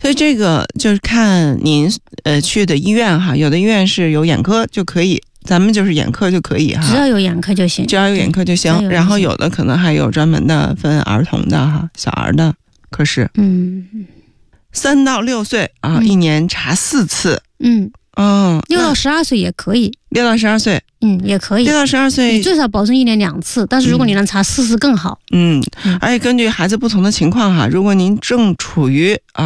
所以这个就是看您去的医院哈，有的医院是有眼科就可以，咱们就是眼科就可以哈， 只要有眼科就行， 只要有眼科就行。然后有的可能还有专门的分儿童的哈，小儿的科室。3到6岁啊，一年查4次。6 到12岁也可以。 6到12岁， 也可以。6 到12岁， 你最少保证1年2次，但是如果你能查4次更好。 而且根据孩子不同的情况哈，如果您正处于